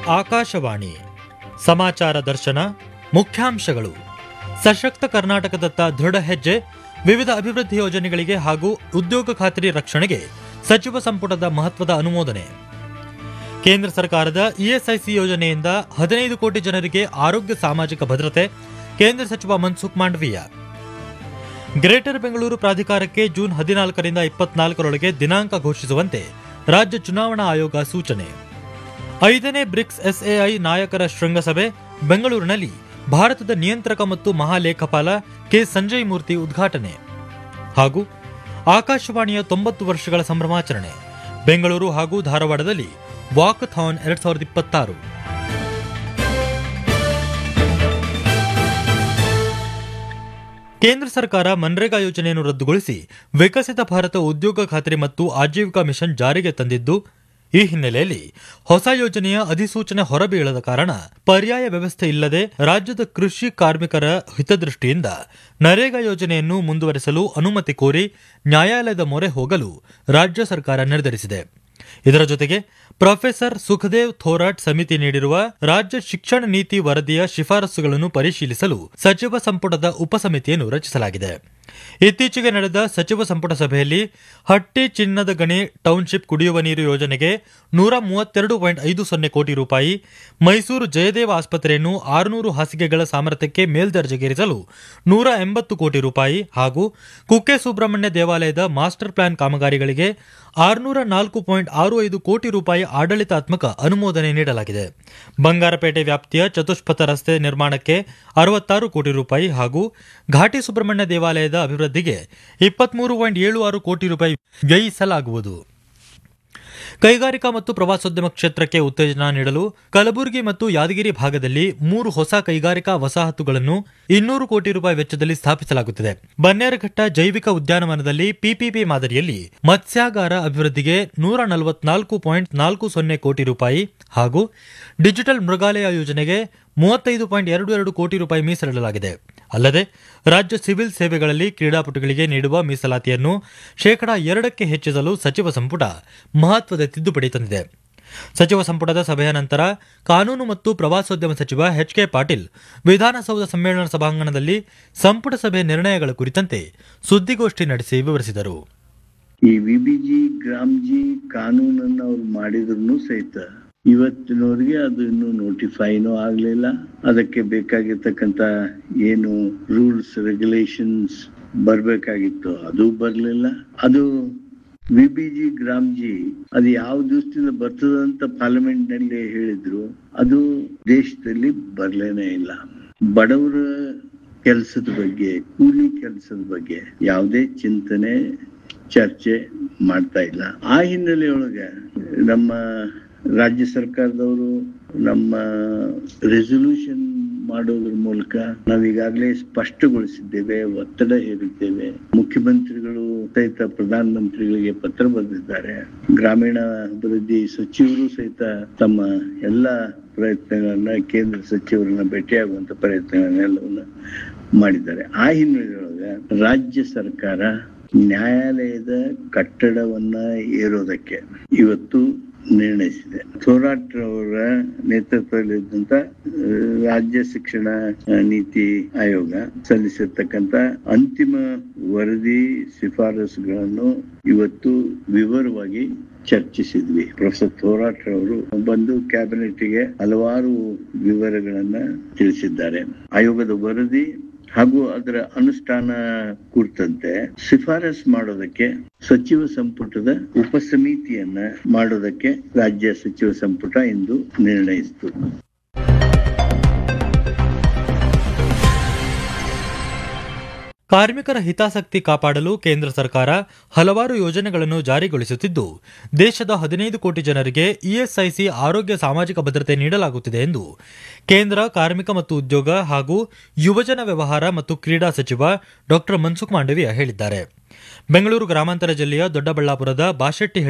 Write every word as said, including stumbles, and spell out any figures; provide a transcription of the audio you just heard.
ಆಕಾಶವಾಣಿ ಸಮಾಚಾರ ದರ್ಶನ ಮುಖ್ಯಾಂಶಗಳು. ಸಶಕ್ತ ಕರ್ನಾಟಕದತ್ತ ದೃಢ ಹೆಜ್ಜೆ, ವಿವಿಧ ಅಭಿವೃದ್ಧಿ ಯೋಜನೆಗಳಿಗೆ ಹಾಗೂ ಉದ್ಯೋಗ ಖಾತ್ರಿ ರಕ್ಷಣೆಗೆ ಸಚಿವ ಸಂಪುಟದ ಮಹತ್ವದ ಅನುಮೋದನೆ. ಕೇಂದ್ರ ಸರ್ಕಾರದ ಇಎಸ್ಐಸಿ ಯೋಜನೆಯಿಂದ ಹದಿನೈದು ಕೋಟಿ ಜನರಿಗೆ ಆರೋಗ್ಯ ಸಾಮಾಜಿಕ ಭದ್ರತೆ, ಕೇಂದ್ರ ಸಚಿವ ಮನ್ಸುಖ್ ಮಾಂಡವೀಯ. ಗ್ರೇಟರ್ ಬೆಂಗಳೂರು ಪ್ರಾಧಿಕಾರಕ್ಕೆ ಜೂನ್ ಹದಿನಾಲ್ಕರಿಂದ ಇಪ್ಪತ್ನಾಲ್ಕರೊಳಗೆ ದಿನಾಂಕ ಘೋಷಿಸುವಂತೆ ರಾಜ್ಯ ಚುನಾವಣಾ ಆಯೋಗ ಸೂಚನೆ. ಐದನೇ ಬ್ರಿಕ್ಸ್ ಎಸ್ಎಐ ನಾಯಕರ ಶೃಂಗಸಭೆ ಬೆಂಗಳೂರಿನಲ್ಲಿ ಭಾರತದ ನಿಯಂತ್ರಕ ಮತ್ತು ಮಹಾಲೇಖಪಾಲ ಕೆ ಸಂಜಯ್ ಮೂರ್ತಿ ಉದ್ಘಾಟನೆ. ಹಾಗೂ ಆಕಾಶವಾಣಿಯ ತೊಂಬತ್ತು ವರ್ಷಗಳ ಸಂಭ್ರಮಾಚರಣೆ, ಬೆಂಗಳೂರು ಹಾಗೂ ಧಾರವಾಡದಲ್ಲಿ ವಾಕಥಾನ್ ಎರಡ್ ಸಾವಿರದ ಇಪ್ಪತ್ತಾರು. ಕೇಂದ್ರ ಸರ್ಕಾರ ಮನ್ರೇಗಾ ಯೋಜನೆಯನ್ನು ರದ್ದುಗೊಳಿಸಿ ವಿಕಸಿತ ಭಾರತ ಉದ್ಯೋಗ ಖಾತ್ರಿ ಮತ್ತು ಆಜೀವಿಕಾ ಮಿಷನ್ ಜಾರಿಗೆ ತಂದಿದ್ದು, ಈ ಹಿನ್ನೆಲೆಯಲ್ಲಿ ಹೊಸ ಯೋಜನೆಯ ಅಧಿಸೂಚನೆ ಹೊರಬೀಳದ ಕಾರಣ ಪರ್ಯಾಯ ವ್ಯವಸ್ಥೆ ಇಲ್ಲದೆ ರಾಜ್ಯದ ಕೃಷಿ ಕಾರ್ಮಿಕರ ಹಿತದೃಷ್ಟಿಯಿಂದ ನರೇಗಾ ಯೋಜನೆಯನ್ನು ಮುಂದುವರೆಸಲು ಅನುಮತಿ ಕೋರಿ ನ್ಯಾಯಾಲಯದ ಮೊರೆ ಹೋಗಲು ರಾಜ್ಯ ಸರ್ಕಾರ ನಿರ್ಧರಿಸಿದೆ. ಇದರ ಜೊತೆಗೆ ಪ್ರೊಫೆಸರ್ ಸುಖದೇವ್ ಥೋರಾಟ್ ಸಮಿತಿ ನೀಡಿರುವ ರಾಜ್ಯ ಶಿಕ್ಷಣ ನೀತಿ ವರದಿಯ ಶಿಫಾರಸುಗಳನ್ನು ಪರಿಶೀಲಿಸಲು ಸಚಿವ ಸಂಪುಟದ ಉಪಸಮಿತಿಯನ್ನು ರಚಿಸಲಾಗಿದೆ. ಇತ್ತೀಚೆಗೆ ನಡೆದ ಸಚಿವ ಸಂಪುಟ ಸಭೆಯಲ್ಲಿ ಹಟ್ಟಿ ಚಿನ್ನದ ಗಣಿ ಟೌನ್ಶಿಪ್ ಕುಡಿಯುವ ನೀರು ಯೋಜನೆಗೆ ನೂರ ಮೂವತ್ತೆರಡು ಪಾಯಿಂಟ್ ಐದು ಸೊನ್ನೆ ಕೋಟಿ ರೂಪಾಯಿ, ಮೈಸೂರು ಜಯದೇವ ಆಸ್ಪತ್ರೆಯನ್ನು ಆರುನೂರು ಹಾಸಿಗೆಗಳ ಸಾಮರ್ಥ್ಯಕ್ಕೆ ಮೇಲ್ದರ್ಜೆಗೇರಿಸಲು ನೂರ ಎಂಬತ್ತು ಕೋಟಿ ರೂಪಾಯಿ ಹಾಗೂ ಕುಕ್ಕೆ ಸುಬ್ರಹ್ಮಣ್ಯ ದೇವಾಲಯದ ಮಾಸ್ಟರ್ ಪ್ಲಾನ್ ಕಾಮಗಾರಿಗಳಿಗೆ ಆರುನೂರ ನಾಲ್ಕು ಪಾಯಿಂಟ್ ಆರು ಐದು ಕೋಟಿ ರೂಪಾಯಿ ಆಡಳಿತಾತ್ಮಕ ಅನುಮೋದನೆ ನೀಡಲಾಗಿದೆ. ಬಂಗಾರಪೇಟೆ ವ್ಯಾಪ್ತಿಯ ಚತುಷ್ಪಥ ರಸ್ತೆ ನಿರ್ಮಾಣಕ್ಕೆ ಅರವತ್ತಾರು ಕೋಟಿ ರೂಪಾಯಿ ಹಾಗೂ ಘಾಟಿ ಸುಬ್ರಹ್ಮಣ್ಯ ದೇವಾಲಯದ ಅಭಿವೃದ್ಧಿಗೆ ಇಪ್ಪತ್ಮೂರು ಪಾಯಿಂಟ್ ಏಳು ಆರು ಕೋಟಿ ರೂಪಾಯಿ ವ್ಯಯಿಸಲಾಗುವುದು. ಕೈಗಾರಿಕಾ ಮತ್ತು ಪ್ರವಾಸೋದ್ಯಮ ಕ್ಷೇತ್ರಕ್ಕೆ ಉತ್ತೇಜನ ನೀಡಲು ಕಲಬುರಗಿ ಮತ್ತು ಯಾದಗಿರಿ ಭಾಗದಲ್ಲಿ ಮೂರು ಹೊಸ ಕೈಗಾರಿಕಾ ವಸಾಹತುಗಳನ್ನು ಇನ್ನೂರು ಕೋಟಿ ರೂಪಾಯಿ ವೆಚ್ಚದಲ್ಲಿ ಸ್ಥಾಪಿಸಲಾಗುತ್ತಿದೆ. ಬನ್ನೇರಘಟ್ಟ ಜೈವಿಕ ಉದ್ಯಾನವನದಲ್ಲಿ ಪಿಪಿಪಿ ಮಾದರಿಯಲ್ಲಿ ಮತ್ಸ್ಯಾಗಾರ ಅಭಿವೃದ್ಧಿಗೆ ನೂರ ನಲವತ್ನಾಲ್ಕು ಪಾಯಿಂಟ್ ನಾಲ್ಕು ಸೊನ್ನೆ ಕೋಟಿ ರೂಪಾಯಿ ಹಾಗೂ ಡಿಜಿಟಲ್ ಮೃಗಾಲಯ ಯೋಜನೆಗೆ ಮೂವತ್ತೈದು ಪಾಯಿಂಟ್ ಎರಡು ಎರಡು ಕೋಟಿ ರೂಪಾಯಿ ಮೀಸಲಿಡಲಾಗಿದೆ. ಅಲ್ಲದೆ ರಾಜ್ಯ ಸಿವಿಲ್ ಸೇವೆಗಳಲ್ಲಿ ಕ್ರೀಡಾಪಟುಗಳಿಗೆ ನೀಡುವ ಮೀಸಲಾತಿಯನ್ನು ಶೇಕಡಾ ಎರಡಕ್ಕೆ ಹೆಚ್ಚಿಸಲು ಸಚಿವ ಸಂಪುಟ ಮಹತ್ವದ ತಿದ್ದುಪಡಿ ತಂದಿದೆ. ಸಚಿವ ಸಂಪುಟದ ಸಭೆಯ ನಂತರ ಕಾನೂನು ಮತ್ತು ಪ್ರವಾಸೋದ್ಯಮ ಸಚಿವ ಎಚ್ ಕೆ ಪಾಟೀಲ್ ವಿಧಾನಸೌಧ ಸಮ್ಮೇಳನ ಸಭಾಂಗಣದಲ್ಲಿ ಸಂಪುಟ ಸಭೆ ನಿರ್ಣಯಗಳ ಕುರಿತಂತೆ ಸುದ್ದಿಗೋಷ್ಠಿ ನಡೆಸಿ ವಿವರಿಸಿದರು. ಈ ವಿಬಿಜಿ ಗ್ರಾಮ್ಜಿ ಕಾನೂನನ್ನ ಅವ್ರು ಮಾಡಿದ್ರು ಸಹಿತ ಇವತ್ತಿನವರೆಗೆ ಅದು ಇನ್ನೂ ನೋಟಿಫೈನೂ ಆಗ್ಲಿಲ್ಲ. ಅದಕ್ಕೆ ಬೇಕಾಗಿರ್ತಕ್ಕಂತ ಏನು ರೂಲ್ಸ್ ರೆಗ್ಯುಲೇಷನ್ಸ್ ಬರ್ಬೇಕಾಗಿತ್ತು ಅದು ಬರ್ಲಿಲ್ಲ. ಅದು ವಿಬಿಜಿ ಗ್ರಾಮ್ಜಿ ಅದು ಯಾವ ದಿವಸದಿಂದ ಬರ್ತದ ಅಂತ ಪಾರ್ಲಿಮೆಂಟ್ ನಲ್ಲಿ ಹೇಳಿದ್ರು, ಅದು ದೇಶದಲ್ಲಿ ಬರ್ಲೇನೇ ಇಲ್ಲ. ಬಡವರ ಕೆಲಸದ ಬಗ್ಗೆ, ಕೂಲಿ ಕೆಲಸದ ಬಗ್ಗೆ ಯಾವುದೇ ಚಿಂತನೆ ಚರ್ಚೆ ಮಾಡ್ತಾ ಇಲ್ಲ. ಆ ಹಿನ್ನೆಲೆಯೊಳಗೆ ನಮ್ಮ ರಾಜ್ಯ ಸರ್ಕಾರದವರು ನಮ್ಮ ರೆಸೊಲ್ಯೂಷನ್ ಮಾಡೋದ್ರ ಮೂಲಕ ನಾವೀಗಾಗಲೇ ಸ್ಪಷ್ಟಗೊಳಿಸಿದ್ದೇವೆ, ಒತ್ತಡ ಹೇರಿದ್ದೇವೆ. ಮುಖ್ಯಮಂತ್ರಿಗಳು ಸಹಿತ ಪ್ರಧಾನ ಮಂತ್ರಿಗಳಿಗೆ ಪತ್ರ ಬರೆದಿದ್ದಾರೆ. ಗ್ರಾಮೀಣ ಅಭಿವೃದ್ಧಿ ಸಚಿವರು ಸಹಿತ ತಮ್ಮ ಎಲ್ಲ ಪ್ರಯತ್ನಗಳನ್ನ ಕೇಂದ್ರ ಸಚಿವರನ್ನ ಭೇಟಿಯಾಗುವಂತ ಪ್ರಯತ್ನಗಳನ್ನೆಲ್ಲವನ್ನ ಮಾಡಿದ್ದಾರೆ. ಆ ಹಿನ್ನೆಲೆಯೊಳಗೆ ರಾಜ್ಯ ಸರ್ಕಾರ ನ್ಯಾಯಾಲಯದ ಕಟ್ಟಡವನ್ನ ಏರೋದಕ್ಕೆ ಇವತ್ತು ನಿರ್ಣಯಿಸಿದೆ. ಥೋರಾಟ್ ಅವರ ನೇತೃತ್ವದಲ್ಲಿದ್ದಂತ ರಾಜ್ಯ ಶಿಕ್ಷಣ ನೀತಿ ಆಯೋಗ ಸಲ್ಲಿಸಿರ್ತಕ್ಕಂತ ಅಂತಿಮ ವರದಿ ಶಿಫಾರಸುಗಳನ್ನು ಇವತ್ತು ವಿವರವಾಗಿ ಚರ್ಚಿಸಿದ್ವಿ. ಪ್ರೊಫೆಸರ್ ಥೋರಾಟ್ ಅವರು ಬಂದು ಕ್ಯಾಬಿನೆಟ್ಗೆ ಹಲವಾರು ವಿವರಗಳನ್ನ ತಿಳಿಸಿದ್ದಾರೆ. ಆಯೋಗದ ವರದಿ ಹಾಗೂ ಅದರ ಅನುಷ್ಠಾನ ಕುರಿತಂತೆ ಶಿಫಾರಸ್ ಮಾಡೋದಕ್ಕೆ ಸಚಿವ ಸಂಪುಟದ ಉಪಸಮಿತಿಯನ್ನ ಮಾಡೋದಕ್ಕೆ ರಾಜ್ಯ ಸಚಿವ ಸಂಪುಟ ಇಂದು ನಿರ್ಣಯಿಸಿತು. ಕಾರ್ಮಿಕರ ಹಿತಾಸಕ್ತಿ ಕಾಪಾಡಲು ಕೇಂದ್ರ ಸರ್ಕಾರ ಹಲವಾರು ಯೋಜನೆಗಳನ್ನು ಜಾರಿಗೊಳಿಸುತ್ತಿದ್ದು, ದೇಶದ ಹದಿನೈದು ಕೋಟಿ ಜನರಿಗೆ ಇಎಸ್ಐಸಿ ಆರೋಗ್ಯ ಸಾಮಾಜಿಕ ಭದ್ರತೆ ನೀಡಲಾಗುತ್ತಿದೆ ಎಂದು ಕೇಂದ್ರ ಕಾರ್ಮಿಕ ಮತ್ತು ಉದ್ಯೋಗ ಹಾಗೂ ಯುವಜನ ವ್ಯವಹಾರ ಮತ್ತು ಕ್ರೀಡಾ ಸಚಿವ ಡಾ ಮನ್ಸುಖ್ ಮಾಂಡವೀಯ ಹೇಳಿದ್ದಾರೆ. ಬೆಂಗಳೂರು ಗ್ರಾಮಾಂತರ ಜಿಲ್ಲೆಯ ದೊಡ್ಡಬಳ್ಳಾಪುರದ ಬಾಶೆಟ್ಟಿ